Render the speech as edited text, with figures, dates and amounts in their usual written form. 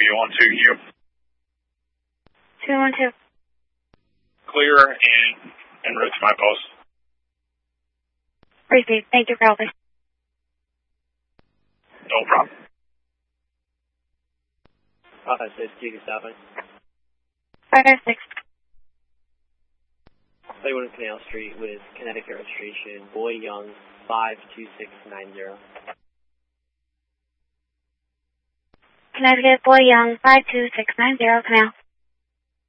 on 2U. 212. Clear and en route to my post. Received. Thank you for helping. No problem. 556, you can stop it. 556. 31 Canal Street with Connecticut registration, Boy Young, 52690. Connecticut, Boy Young, 52690, Canal.